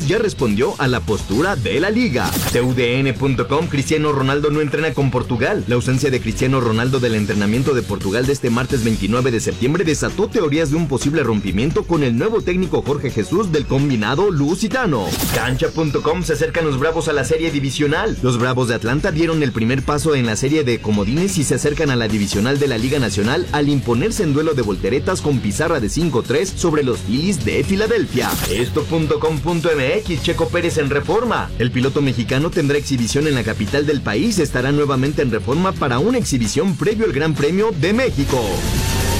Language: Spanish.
ya respondió a la postura de la liga. TUDN.com, Cristiano Ronaldo no entrena con Portugal. La ausencia de Cristiano Ronaldo del entrenamiento de Portugal de este martes 29 de septiembre desató teorías de un posible rompimiento con el nuevo técnico Jorge Jesús del combinado lusitano. Cancha.com, se acercan los Bravos a la serie divisional. Los Bravos de Atlanta dieron el primer paso en la serie de comodines y se acercan a la divisional de la Liga Nacional al imponerse en duelo de volteretas con pizarra de 5-3 sobre los Phillies de Filadelfia. Esto.com.mx, Checo Pérez en reforma. El piloto mexicano tendrá exhibición en la capital del país, estará nuevamente en reforma para una exhibición previo al Gran Premio de México.